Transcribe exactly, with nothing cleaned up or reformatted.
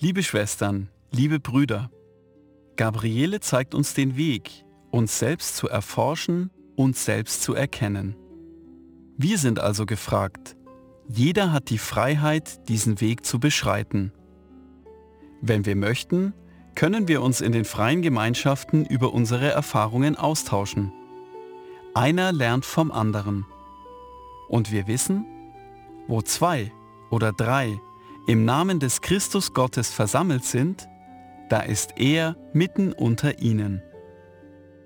Liebe Schwestern, liebe Brüder, Gabriele zeigt uns den Weg, uns selbst zu erforschen, uns selbst zu erkennen. Wir sind also gefragt. Jeder hat die Freiheit, diesen Weg zu beschreiten. Wenn wir möchten, können wir uns in den freien Gemeinschaften über unsere Erfahrungen austauschen. Einer lernt vom anderen. Und wir wissen, wo zwei oder drei im Namen des Christus Gottes versammelt sind, da ist er mitten unter ihnen.